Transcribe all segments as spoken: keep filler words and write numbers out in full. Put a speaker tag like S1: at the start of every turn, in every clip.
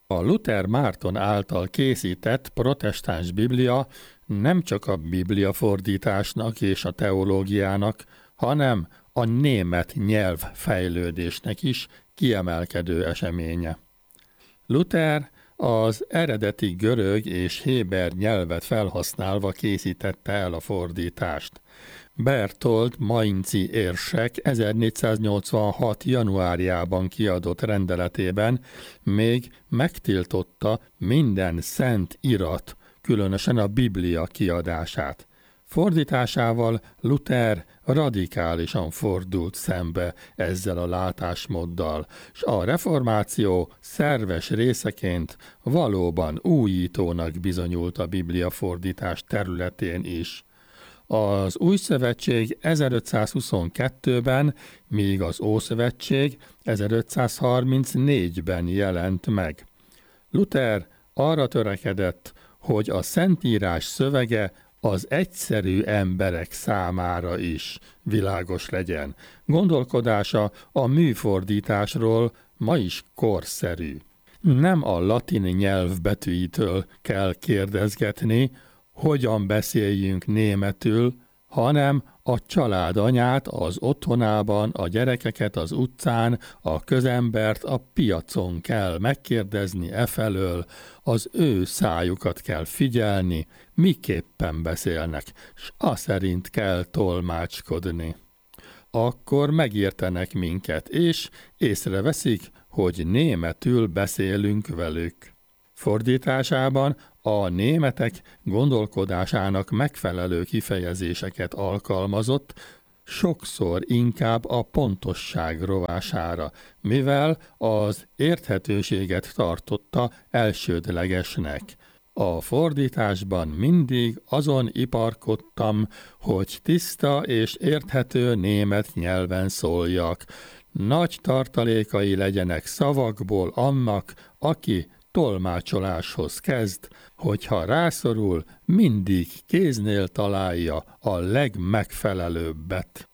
S1: A Luther Márton által készített protestáns biblia nem csak a biblia fordításnak és a teológiának, hanem a német nyelv fejlődésnek is kiemelkedő eseménye. Luther az eredeti görög és héber nyelvet felhasználva készítette el a fordítást. Bertold mainzi érsek ezernégyszáznyolcvanhat. januárjában kiadott rendeletében még megtiltotta minden szent irat, különösen a Biblia kiadását. Fordításával Luther radikálisan fordult szembe ezzel a látásmóddal, s a reformáció szerves részeként valóban újítónak bizonyult a Biblia fordítás területén is. Az Új Szövetség ezerötszázhuszonkettőben, míg az Ószövetség ezerötszázharmincnégyben jelent meg. Luther arra törekedett, hogy a Szentírás szövege az egyszerű emberek számára is világos legyen. Gondolkodása a műfordításról ma is korszerű. Nem a latin nyelv betűitől kell kérdezgetni, hogyan beszéljünk németül, hanem a családanyát az otthonában, a gyerekeket az utcán, a közembert a piacon kell megkérdezni efelől, az ő szájukat kell figyelni, miképpen beszélnek, s aszerint kell tolmácskodni. Akkor megértenek minket, és észreveszik, hogy németül beszélünk velük. Fordításában a németek gondolkodásának megfelelő kifejezéseket alkalmazott, sokszor inkább a pontosság rovására, mivel az érthetőséget tartotta elsődlegesnek. A fordításban mindig azon iparkodtam, hogy tiszta és érthető német nyelven szóljak. Nagy tartalékai legyenek szavakból annak, aki tolmácsoláshoz kezd, hogyha rászorul, mindig kéznél találja a legmegfelelőbbet.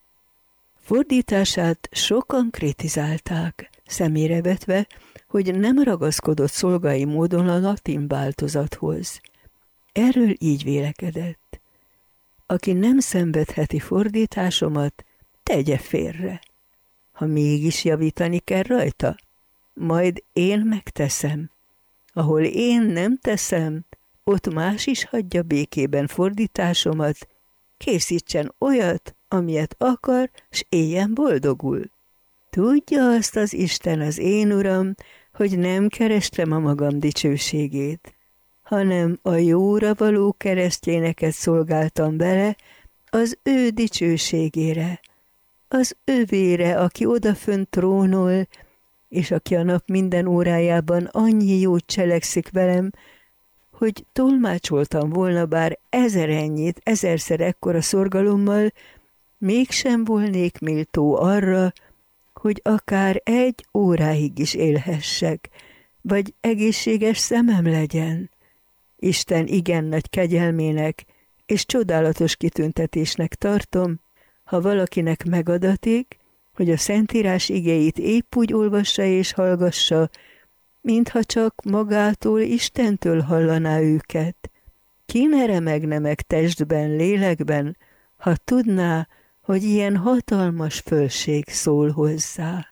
S2: Fordítását sokan kritizálták, szemére vetve, hogy nem ragaszkodott szolgai módon a latin változathoz. Erről így vélekedett: aki nem szenvedheti fordításomat, tegye félre. Ha mégis javítani kell rajta, majd én megteszem. Ahol én nem teszem, ott más is hagyja békében fordításomat, készítsen olyat, amilyet akar, s éljen boldogul. Tudja azt az Isten, az én Uram, hogy nem kerestem a magam dicsőségét, hanem a jóra való keresztjéneket szolgáltam bele az ő dicsőségére, az övére, aki odafönt trónol, és aki a nap minden órájában annyi jót cselekszik velem, hogy tolmácsoltam volna bár ezer ennyit, ezerszer ekkora szorgalommal, mégsem volnék méltó arra, hogy akár egy óráig is élhessek, vagy egészséges szemem legyen. Isten igen nagy kegyelmének és csodálatos kitüntetésnek tartom, ha valakinek megadatik, hogy a Szentírás igéit épp úgy olvassa és hallgassa, mintha csak magától, Istentől hallaná őket. Ki ne remegne meg testben, lélekben, ha tudná, hogy ilyen hatalmas fölség szól hozzá.